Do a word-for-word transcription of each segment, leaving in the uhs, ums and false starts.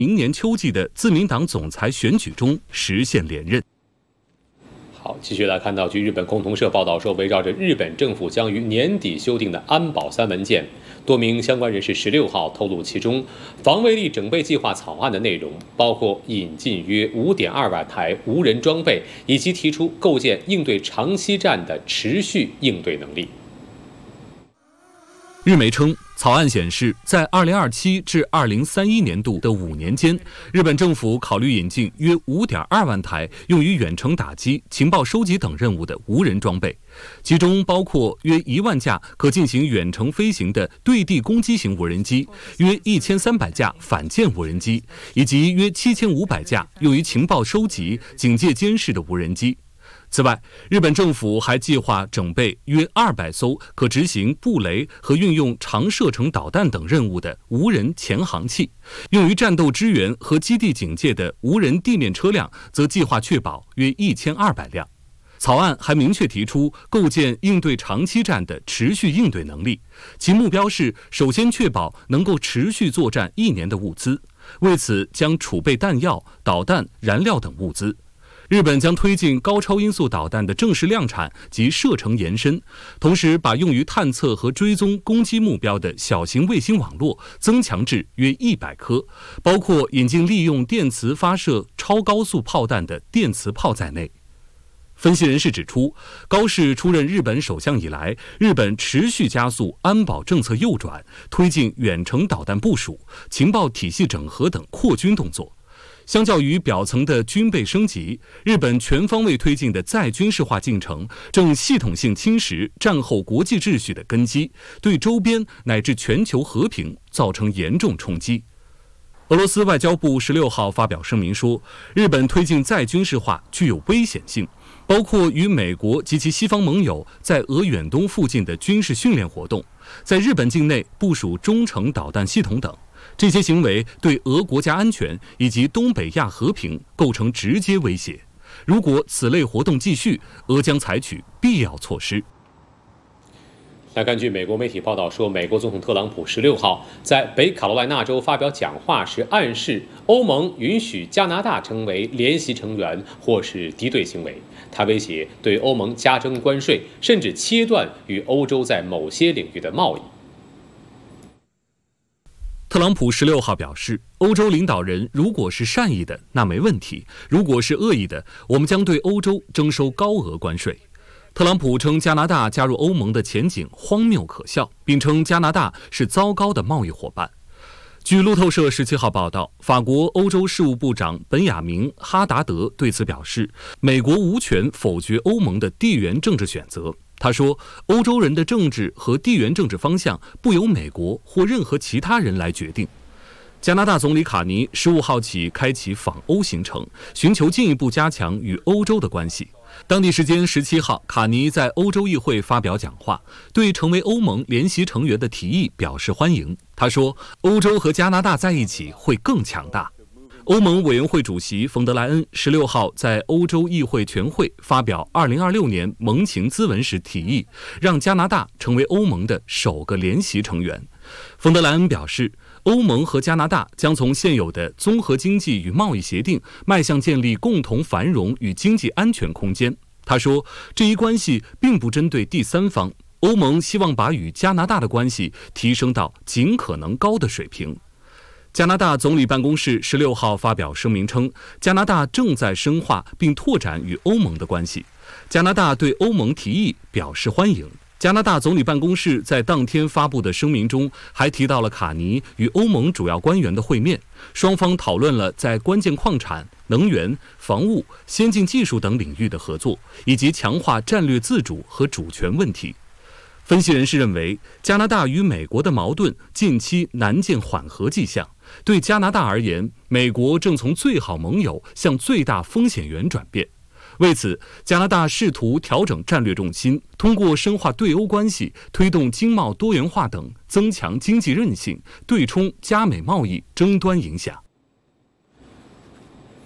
明年秋季的自民党总裁选举中实现连任。 好，继续来看到，据日本共同社报道说，围绕着日本政府将于年底修订的安保三文件，多名相关人士十六号透露，其中防卫力整备计划草案的内容包括引进约 五点二万台无人装备，以及提出构建应对长期战的持续应对能力。 日媒称，草案显示，在二零二七至二零三一年度的五年间，日本政府考虑引进约 五点二万台用于远程打击、情报收集等任务的无人装备，其中包括约一万架可进行远程飞行的对地攻击型无人机，约一千三百架反舰无人机，以及约七千五百架用于情报收集、警戒监视的无人机。此外，日本政府还计划整备约二百艘可执行布雷和运用长射程导弹等任务的无人潜航器，用于战斗支援和基地警戒的无人地面车辆则计划确保约一千二百辆。草案还明确提出构建应对长期战的持续应对能力，其目标是首先确保能够持续作战一年的物资，为此将储备弹药、导弹、燃料等物资。日本将推进高超音速导弹的正式量产及射程延伸，同时把用于探测和追踪攻击目标的小型卫星网络增强至约一百颗，包括引进利用电磁发射超高速炮弹的电磁炮在内。分析人士指出，高市出任日本首相以来，日本持续加速安保政策右转，推进远程导弹部署、情报体系整合等扩军动作。相较于表层的军备升级，日本全方位推进的再军事化进程正系统性侵蚀战后国际秩序的根基，对周边乃至全球和平造成严重冲击。俄罗斯外交部十六号发表声明说，日本推进再军事化具有危险性，包括与美国及其西方盟友在俄远东附近的军事训练活动，在日本境内部署中程导弹系统等。这些行为对俄国家安全以及东北亚和平构成直接威胁。如果此类活动继续，俄将采取必要措施。 来看，据美国媒体报道说，美国总统特朗普十六号在北卡罗来纳州发表讲话时，暗示欧盟允许加拿大成为联席成员或是敌对行为。他威胁对欧盟加征关税，甚至切断与欧洲在某些领域的贸易。 特朗普十六号表示，欧洲领导人如果是善意的，那没问题；如果是恶意的，我们将对欧洲征收高额关税。特朗普称加拿大加入欧盟的前景荒谬可笑，并称加拿大是糟糕的贸易伙伴。据路透社十七号报道，法国欧洲事务部长本雅明·哈达德对此表示，美国无权否决欧盟的地缘政治选择。他说，欧洲人的政治和地缘政治方向不由美国或任何其他人来决定。加拿大总理卡尼十五号起开启访欧行程，寻求进一步加强与欧洲的关系。当地时间十七号，卡尼在欧洲议会发表讲话，对成为欧盟联席成员的提议表示欢迎。他说，欧洲和加拿大在一起会更强大。欧盟委员会主席冯德莱恩十六号在欧洲议会全会发表二零二六年盟情咨文时提议，让加拿大成为欧盟的首个联席成员。冯德莱恩表示，欧盟和加拿大将从现有的综合经济与贸易协定迈向建立共同繁荣与经济安全空间。他说，这一关系并不针对第三方，欧盟希望把与加拿大的关系提升到尽可能高的水平。加拿大总理办公室十六号发表声明称，加拿大正在深化并拓展与欧盟的关系。加拿大对欧盟提议表示欢迎。加拿大总理办公室在当天发布的声明中还提到了卡尼与欧盟主要官员的会面，双方讨论了在关键矿产、能源、防务、先进技术等领域的合作，以及强化战略自主和主权问题。分析人士认为，加拿大与美国的矛盾近期难见缓和迹象。对加拿大而言，美国正从最好盟友向最大风险源转变。为此，加拿大试图调整战略重心，通过深化对欧关系、推动经贸多元化等，增强经济韧性，对冲加美贸易争端影响。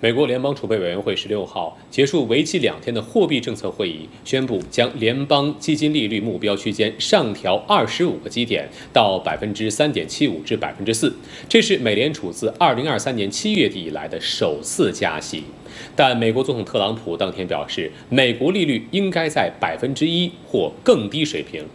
美国联邦储备委员会十六号结束为期两天的货币政策会议，宣布将联邦基金利率目标区间上调二十五个基点到百分之三点七五至百分之四，这是美联储自二零二三年七月底以来的首次加息。但美国总统特朗普当天表示，美国利率应该在百分之一或更低水平。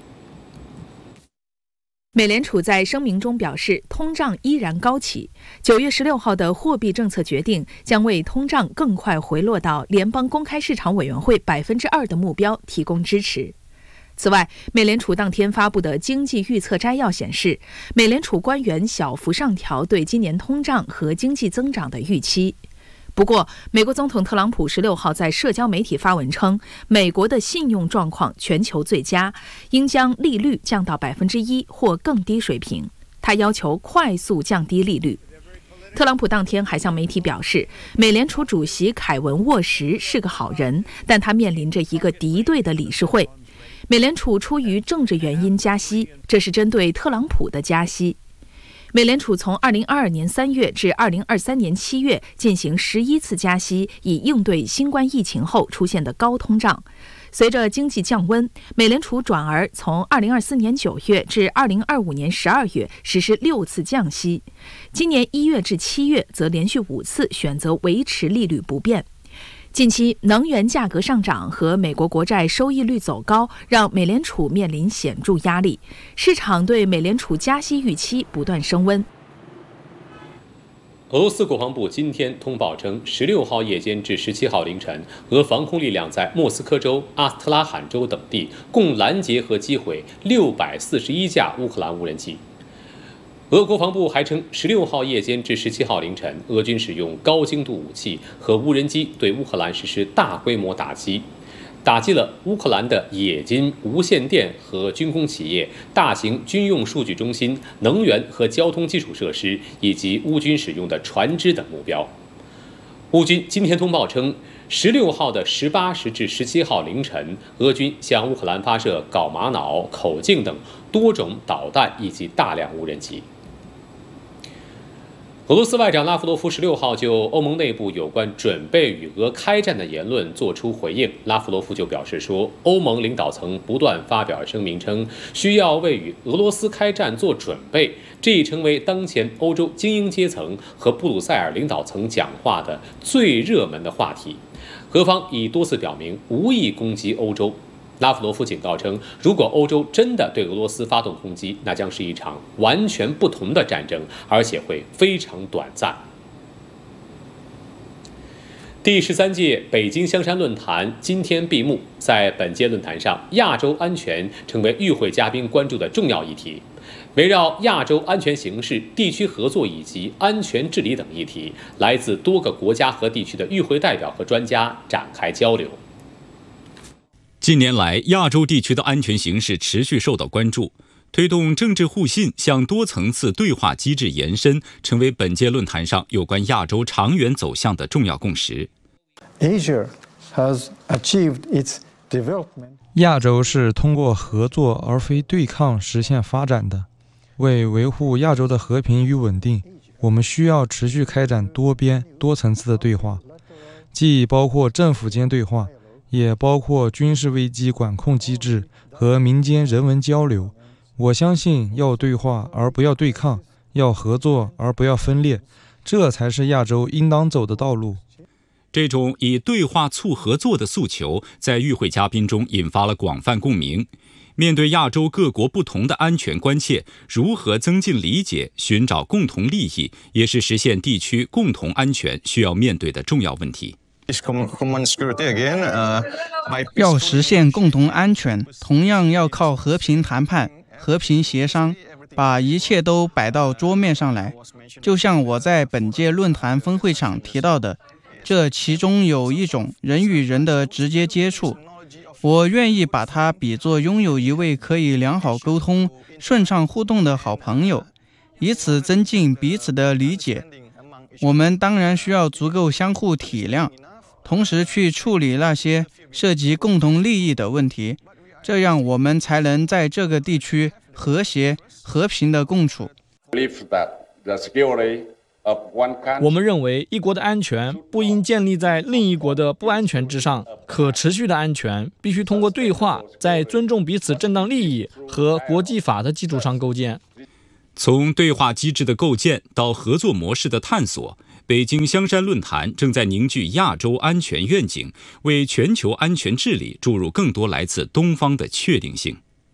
美联储在声明中表示，通胀依然高企。九月十六号的货币政策决定将为通胀更快回落到联邦公开市场委员会百分之二的目标提供支持。此外，美联储当天发布的经济预测摘要显示，美联储官员小幅上调对今年通胀和经济增长的预期。不过，美国总统特朗普十六号在社交媒体发文称，美国的信用状况全球最佳，应将利率降到百分之一或更低水平。他要求快速降低利率。特朗普当天还向媒体表示，美联储主席凯文沃什是个好人，但他面临着一个敌对的理事会。美联储出于政治原因加息，这是针对特朗普的加息。美联储从二零二二年三月至二零二三年七月进行十一次加息，以应对新冠疫情后出现的高通胀。随着经济降温，美联储转而从二零二四年九月至二零二五年十二月实施六次降息，今年一月至七月则连续五次选择维持利率不变。近期能源价格上涨和美国国债收益率走高，让美联储面临显著压力，市场对美联储加息预期不断升温。 俄罗斯国防部今天通报称，十六号夜间至十七号凌晨，俄防空力量在莫斯科州、阿斯特拉罕州等地共拦截和击毁六百四十一架乌克兰无人机。俄国防部还称，十六号夜间至十七号凌晨，俄军使用高精度武器和无人机对乌克兰实施大规模打击，打击了乌克兰的冶金、无线电和军工企业、大型军用数据中心、能源和交通基础设施，以及乌军使用的船只等目标。乌军今天通报称，十六号的十八时至十七号凌晨，俄军向乌克兰发射镐玛瑙、口径等多种导弹以及大量无人机。俄罗斯外长拉夫罗夫十六号就欧盟内部有关准备与俄开战的言论作出回应。拉夫罗夫就表示说，欧盟领导层不断发表声明称，需要为与俄罗斯开战做准备，这已成为当前欧洲精英阶层和布鲁塞尔领导层讲话的最热门的话题。俄方已多次表明无意攻击欧洲。拉夫罗夫警告称，如果欧洲真的对俄罗斯发动攻击，那将是一场完全不同的战争，而且会非常短暂。第十三届北京香山论坛今天闭幕，在本届论坛上，亚洲安全成为与会嘉宾关注的重要议题。围绕亚洲安全形势、地区合作以及安全治理等议题，来自多个国家和地区的与会代表和专家展开交流。 近年来，亚洲地区的安全形势持续受到关注，推动政治互信向多层次对话机制延伸，成为本届论坛上有关亚洲长远走向的重要共识。 Asia has achieved its development. 亚洲是通过合作而非对抗实现发展的。为维护亚洲的和平与稳定，我们需要持续开展多边、多层次的对话，既包括政府间对话，也包括军事危机管控机制和民间人文交流。我相信要对话而不要对抗，要合作而不要分裂，这才是亚洲应当走的道路。 这种以对话促合作的诉求，在与会嘉宾中引发了广泛共鸣。面对亚洲各国不同的安全关切，如何增进理解、寻找共同利益，也是实现地区共同安全需要面对的重要问题。 要实现共同安全，同样要靠和平谈判、和平协商，把一切都摆到桌面上来。就像我在本届论坛分会场提到的，这其中有一种人与人的直接接触，我愿意把它比作拥有一位可以良好沟通、顺畅互动的好朋友，以此增进彼此的理解。我们当然需要足够相互体谅，同时去处理那些涉及共同利益的问题，这样我们才能在这个地区和谐、和平的共处。 我们认为，一国的安全不应建立在另一国的不安全之上。可持续的安全必须通过对话，在尊重彼此正当利益和国际法的基础上构建。 从对话机制的构建到合作模式的探索，北京香山论坛正在凝聚亚洲安全愿景，为全球安全治理注入更多来自东方的确定性。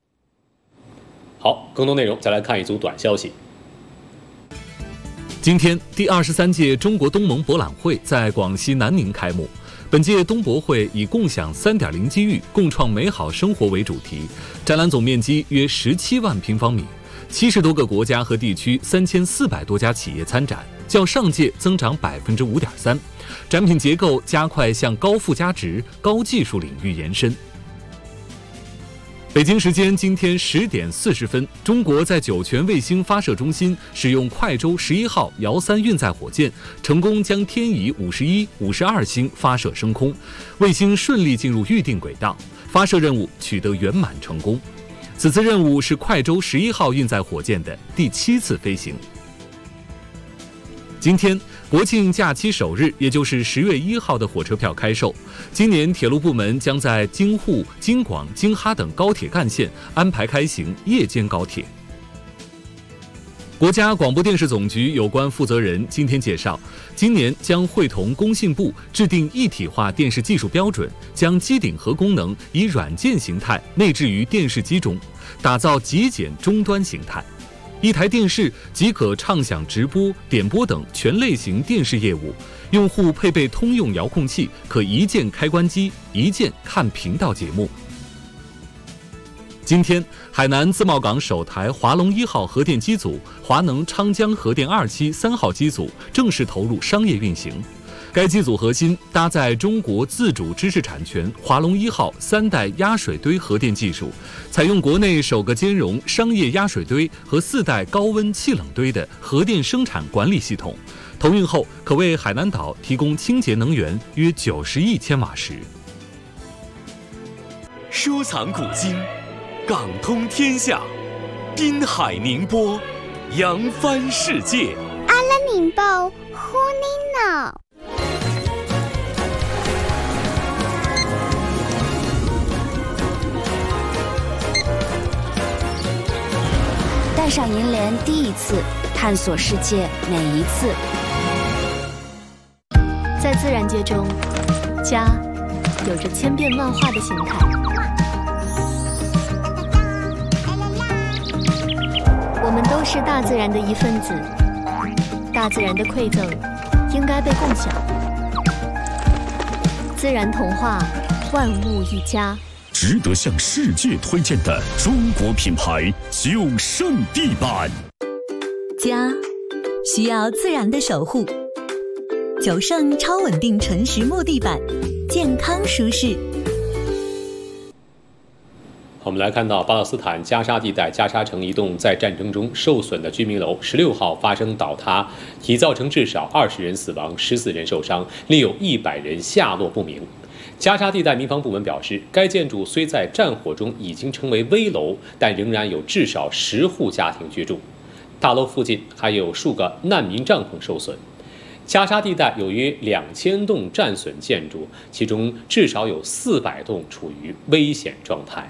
好，更多内容再来看一组短消息。 今天，第二十三届中国东盟博览会在广西南宁开幕。本届东博会以“共享 三点零 机遇，共创美好生活”为主题，展览总面积约十七万平方米，七十多个国家和地区，三千四百多家企业参展，较上届增长百分之五点三。展品结构加快向高附加值、高技术领域延伸。北京时间今天十点四十分，中国在酒泉卫星发射中心使用快舟十一号遥三运载火箭，成功将天乙五十一、五十二星发射升空，卫星顺利进入预定轨道，发射任务取得圆满成功。此次任务是快舟十一号运载火箭的第七次飞行。今天国庆假期首日，也就是十月一号的火车票开售。今年铁路部门将在京沪、京广、京哈等高铁干线安排开行夜间高铁。国家广播电视总局有关负责人今天介绍，今年将会同工信部制定一体化电视技术标准，将机顶盒功能以软件形态内置于电视机中，打造极简终端形态。一台电视即可畅享直播、点播等全类型电视业务，用户配备通用遥控器，可一键开关机，一键看频道节目。今天，海南自贸港首台华龙一号核电机组、华能昌江核电二期三号机组正式投入商业运行。该机组核心搭载中国自主知识产权华龙一号三代压水堆核电技术，采用国内首个兼容商业压水堆和四代高温气冷堆的核电生产管理系统，投运后可为海南岛提供清洁能源约九十亿千瓦时。 收藏古今，港通天下，滨海宁波，扬帆世界。 阿拉宁报呼尼脑。带上银联第一次，探索世界每一次。 在自然界中，家有着千变万化的形态。我们都是大自然的一份子，大自然的馈赠应该被共享。自然童话，万物一家。 值得向世界推荐的中国品牌九胜地板。 家需要自然的守护，九胜超稳定纯实木地板，健康舒适。 我们来看到巴勒斯坦加沙地带加沙城一栋在战争中受损的居民楼十六号发生倒塌，已造成至少二十人死亡，十四人受伤，另有一百人下落不明。加沙地带民防部门表示，该建筑虽在战火中已经成为危楼，但仍然有至少十户家庭居住。大楼附近还有数个难民帐篷受损。加沙地带有约两千栋战损建筑，其中至少有四百栋处于危险状态。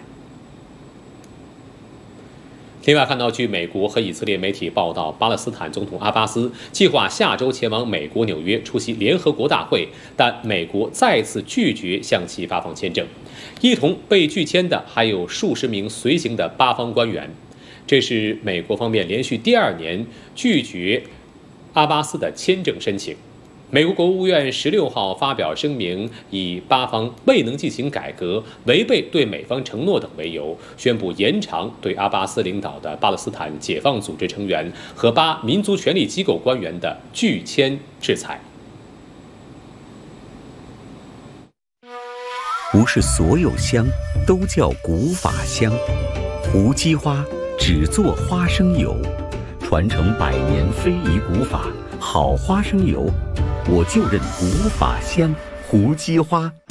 另外看到，据美国和以色列媒体报道，巴勒斯坦总统阿巴斯计划下周前往美国纽约出席联合国大会，但美国再次拒绝向其发放签证。一同被拒签的还有数十名随行的巴方官员。这是美国方面连续第二年拒绝阿巴斯的签证申请。美国国务院十六号发表声明，以巴方未能进行改革、违背对美方承诺等为由，宣布延长对阿巴斯领导的巴勒斯坦解放组织成员和巴民族权力机构官员的拒签制裁。 不是所有香都叫古法香，胡姬花只做花生油，传承百年非遗古法，好花生油我就认古法香胡姬花。